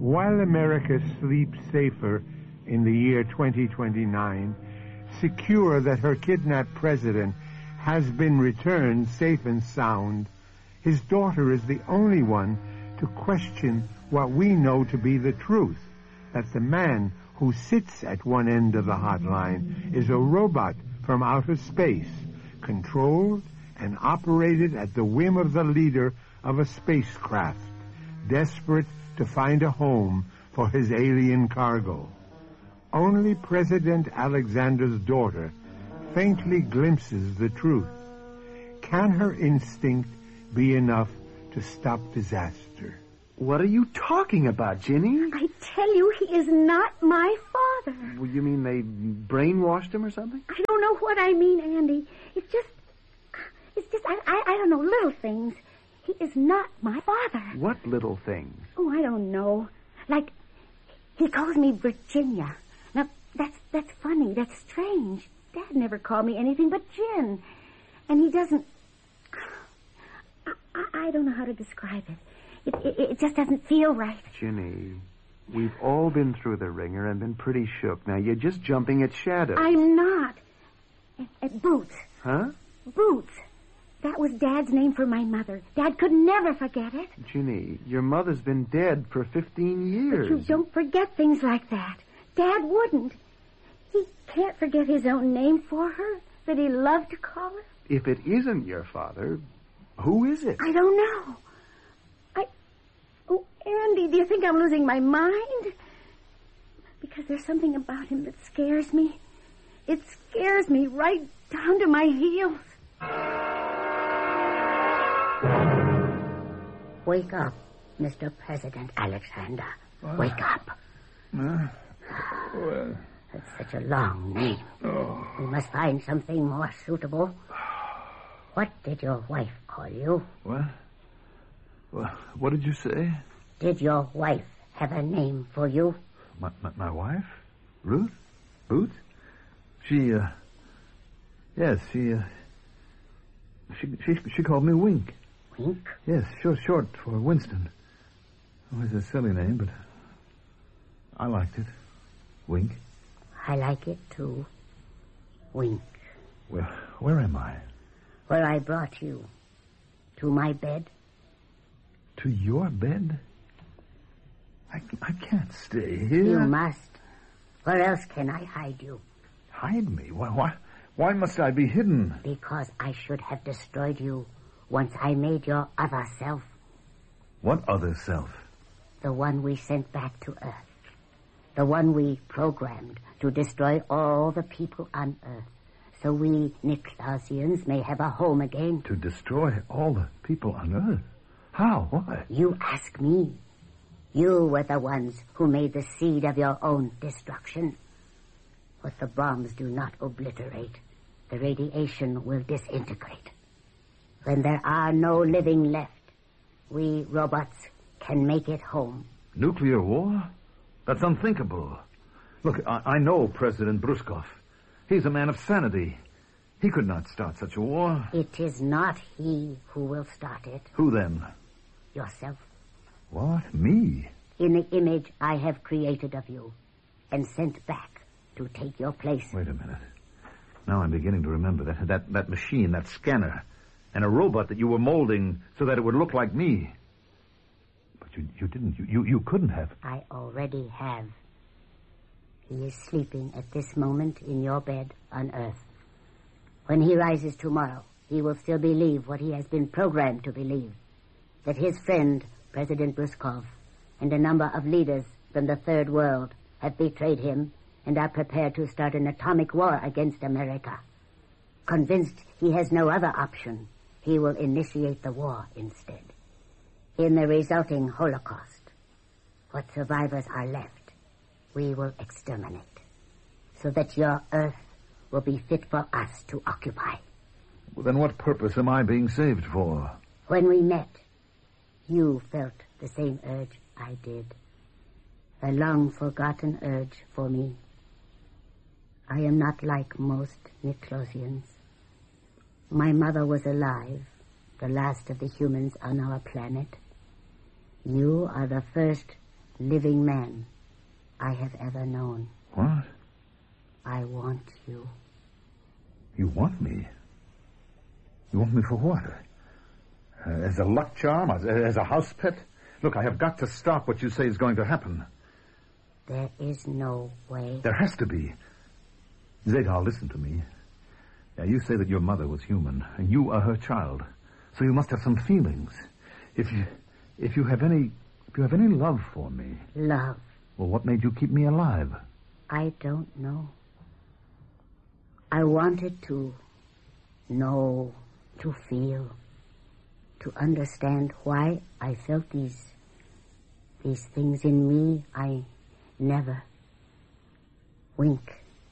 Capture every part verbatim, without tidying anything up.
While America sleeps safer in the year twenty twenty-nine, secure that her kidnapped president has been returned safe and sound, his daughter is the only one to question what we know to be the truth, that the man who sits at one end of the hotline is a robot from outer space, controlled and operated at the whim of the leader of a spacecraft, desperate to find a home for his alien cargo. Only President Alexander's daughter faintly glimpses the truth. Can her instinct be enough to stop disaster? What are you talking about, Ginny? I tell you, he is not my father. Well, you mean they brainwashed him or something? I don't know what I mean, Andy. It's just, it's just, I, I, I don't know, little things. He is not my father. What little things? Oh, I don't know. Like, he calls me Virginia. Now, that's, that's funny. That's strange. Dad never called me anything but Gin. And he doesn't, I, I, I don't know how to describe it. It, it. it just doesn't feel right. Ginny, we've all been through the ringer and been pretty shook. Now, you're just jumping at shadows. I'm not. At, at Boots. Huh? Boots. That was Dad's name for my mother. Dad could never forget it. Ginny, your mother's been dead for fifteen years. But you don't forget things like that. Dad wouldn't. He can't forget his own name for her that he loved to call her. If it isn't your father, who is it? I don't know. I... Oh, Andy, do you think I'm losing my mind? Because there's something about him that scares me. It scares me right down to my heels. Wake up, Mister President Alexander. What? Wake up. Uh, well... That's such a long name. Oh. We must find something more suitable. What did your wife call you? What? Well, what did you say? Did your wife have a name for you? My, my, my wife? Ruth? Boots? She, uh... Yes, she, uh... She, she, she called me Wink. Wink? Yes, short, short for Winston. Oh, it's a silly name, but I liked it. Wink. I like it, too. Wink. Well, where am I? Where I brought you. To my bed. To your bed? I, I can't stay here. You must. Where else can I hide you? Hide me? Why, why, why must I be hidden? Because I should have destroyed you once I made your other self. What other self? The one we sent back to Earth. The one we programmed to destroy all the people on Earth, so we Nicklausians may have a home again. To destroy all the people on Earth? How? Why? You ask me. You were the ones who made the seed of your own destruction. What the bombs do not obliterate, the radiation will disintegrate. When there are no living left, we robots can make it home. Nuclear war? That's unthinkable. Look, I, I know President Bruskov. He's a man of sanity. He could not start such a war. It is not he who will start it. Who then? Yourself. What? Me? In the image I have created of you and sent back to take your place. Wait a minute. Now I'm beginning to remember that, that, that machine, that scanner, and a robot that you were molding so that it would look like me. But you, you didn't. You, you, you couldn't have. I already have. He is sleeping at this moment in your bed on Earth. When he rises tomorrow, he will still believe what he has been programmed to believe. That his friend, President Bruskov, and a number of leaders from the Third World have betrayed him and are prepared to start an atomic war against America. Convinced he has no other option, he will initiate the war instead. In the resulting Holocaust, what survivors are left, we will exterminate, so that your Earth will be fit for us to occupy. Well, then what purpose am I being saved for? When we met, you felt the same urge I did. A long-forgotten urge for me. I am not like most Nicklausians. My mother was alive, the last of the humans on our planet. You are the first living man I have ever known. What? I want you. You want me? You want me for what? Uh, as a luck charm? As, as a house pet? Look, I have got to stop what you say is going to happen. There is no way. There has to be. Zadar, listen to me. Now, you say that your mother was human, and you are her child. So you must have some feelings. If you, if you have any, if you have any love for me. Love? Well, what made you keep me alive? I don't know. I wanted to know, to feel, to understand why I felt these, these things in me I never. Wink.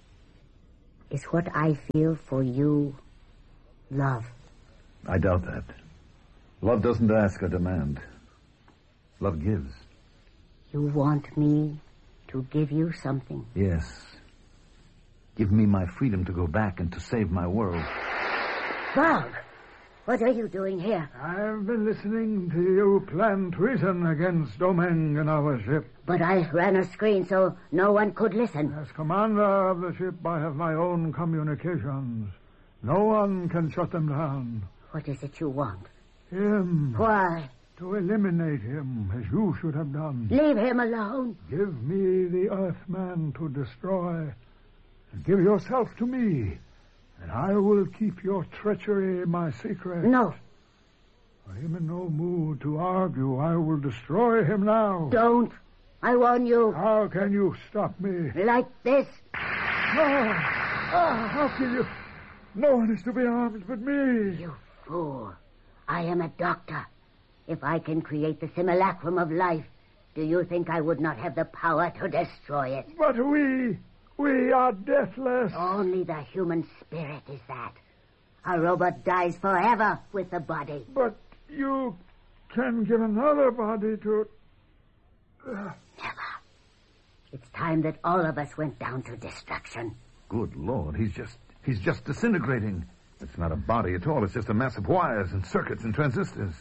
Is what I feel for you love? I doubt that. Love doesn't ask or demand. Love gives. You want me to give you something? Yes. Give me my freedom to go back and to save my world. Bog! What are you doing here? I've been listening to you plan treason against Domeng and our ship. But I ran a screen so no one could listen. As commander of the ship, I have my own communications. No one can shut them down. What is it you want? Him. Why? To eliminate him, as you should have done. Leave him alone. Give me the Earthman to destroy. And give yourself to me. And I will keep your treachery my secret. No. I am in no mood to argue. I will destroy him now. Don't. I warn you. How can you stop me? Like this. Oh, oh, how can you? No one is to be armed but me. You fool. I am a doctor. If I can create the simulacrum of life, do you think I would not have the power to destroy it? But we, we are deathless. Only the human spirit is that. A robot dies forever with the body. But you can give another body to... Uh... Never. It's time that all of us went down to destruction. Good Lord, he's just, he's just disintegrating. It's not a body at all. It's just a mass of wires and circuits and transistors.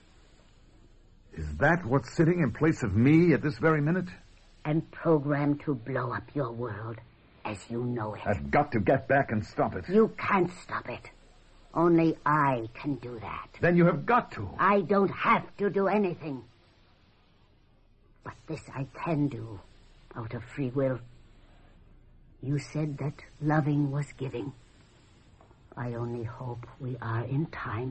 Is that what's sitting in place of me at this very minute? And programmed to blow up your world as you know it. I've got to get back and stop it. You can't stop it. Only I can do that. Then you have got to. I don't have to do anything. But this I can do out of free will. You said that loving was giving. I only hope we are in time.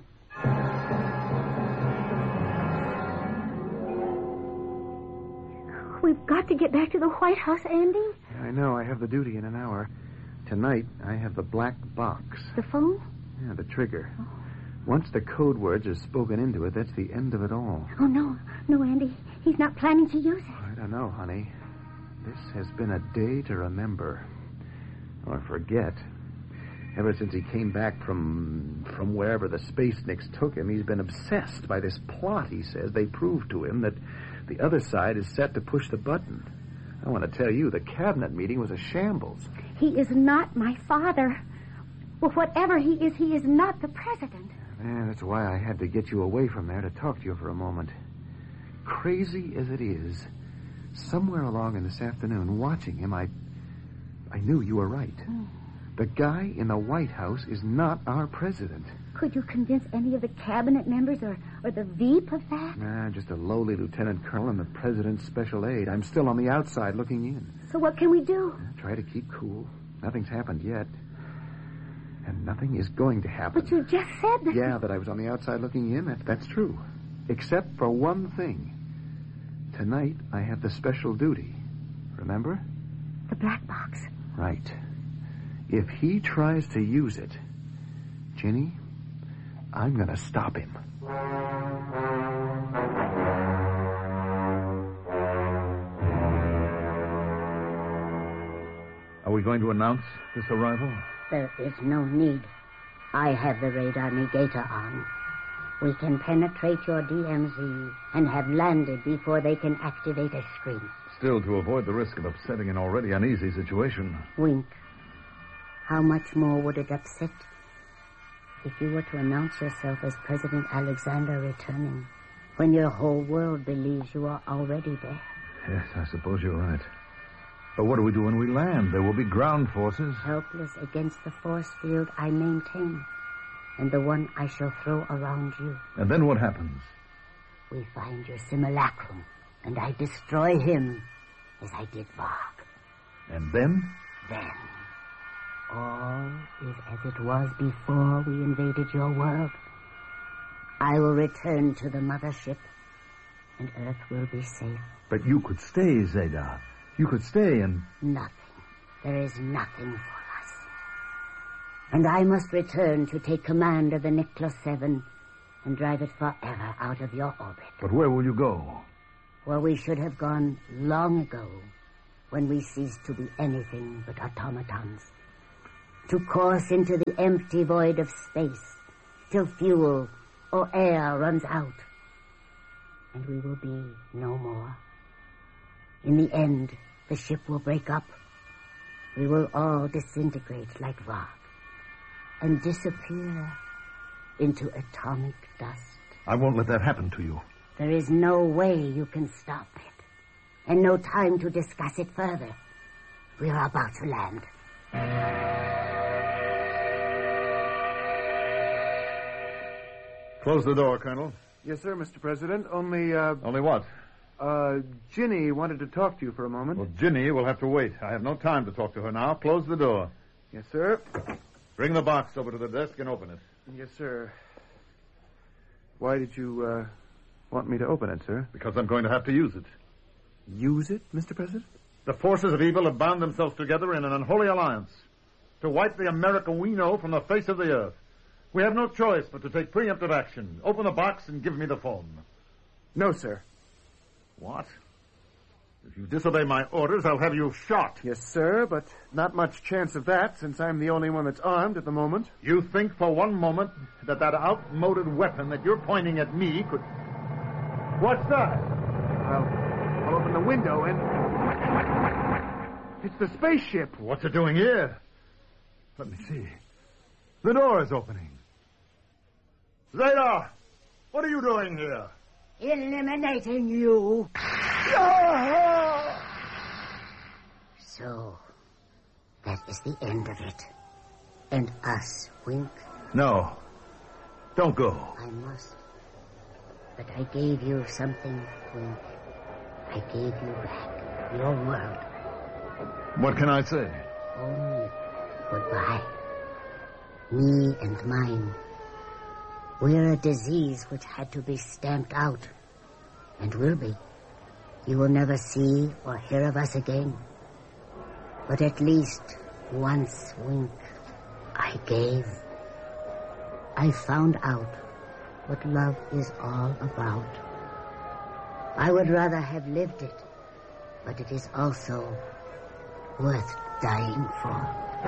We've got to get back to the White House, Andy. I know. I have the duty in an hour. Tonight, I have the black box. The phone? Yeah, the trigger. Oh. Once the code words are spoken into it, that's the end of it all. Oh, no. No, Andy. He's not planning to use it. I don't know, honey. This has been a day to remember. Or forget. Ever since he came back from from wherever the Space Nicks took him, he's been obsessed by this plot, he says. They proved to him that the other side is set to push the button. I want to tell you, the cabinet meeting was a shambles. He is not my father. Well, whatever he is, he is not the president. Man, that's why I had to get you away from there to talk to you for a moment. Crazy as it is, somewhere along in this afternoon, watching him, I, I knew you were right. Mm. The guy in the White House is not our president. Could you convince any of the cabinet members or, or the Veep of that? Nah, just a lowly lieutenant colonel and the president's special aide. I'm still on the outside looking in. So what can we do? Try to keep cool. Nothing's happened yet. And nothing is going to happen. But you just said that... Yeah, that I was on the outside looking in. That, that's true. Except for one thing. Tonight, I have the special duty. Remember? The black box. Right. If he tries to use it, Ginny, I'm going to stop him. Are we going to announce this arrival? There is no need. I have the radar negator on. We can penetrate your D M Z and have landed before they can activate a screen. Still, to avoid the risk of upsetting an already uneasy situation. Wink. How much more would it upset if you were to announce yourself as President Alexander returning, when your whole world believes you are already there? Yes, I suppose you're right. But what do we do when we land? There will be ground forces. Helpless against the force field I maintain, and the one I shall throw around you. And then what happens? We find your simulacrum, and I destroy him, as I did Varg. And then? Then, all is as it was before we invaded your world. I will return to the mothership, and Earth will be safe. But you could stay, Zadar. You could stay and... Nothing. There is nothing for us. And I must return to take command of the Niklos Seven and drive it forever out of your orbit. But where will you go? Where we should have gone long ago, when we ceased to be anything but automatons. To course into the empty void of space, till fuel or air runs out. And we will be no more. In the end, the ship will break up. We will all disintegrate like Varg and disappear into atomic dust. I won't let that happen to you. There is no way you can stop it, and no time to discuss it further. We are about to land. Close the door, Colonel. Yes, sir, Mister President. Only, uh... Only what? Uh, Ginny wanted to talk to you for a moment. Well, Ginny will have to wait. I have no time to talk to her now. Close the door. Yes, sir. Bring the box over to the desk and open it. Yes, sir. Why did you, uh, want me to open it, sir? Because I'm going to have to use it. Use it, Mister President? The forces of evil have bound themselves together in an unholy alliance to wipe the America we know from the face of the earth. We have no choice but to take preemptive action. Open the box and give me the phone. No, sir. What? If you disobey my orders, I'll have you shot. Yes, sir, but not much chance of that, since I'm the only one that's armed at the moment. You think for one moment that that outmoded weapon that you're pointing at me could... What's that? Well, I'll open the window and... It's the spaceship. What's it doing here? Let me see. The door is opening. Zeta! What are you doing here? Eliminating you. So, that is the end of it. And us, Wink. No. Don't go. I must. But I gave you something, Wink. I gave you back your world. What can I say? Only goodbye. Me and mine. We're a disease which had to be stamped out. And will be. You will never see or hear of us again. But at least once, Wink, I gave. I found out what love is all about. I would rather have lived it, but it is also worth dying for.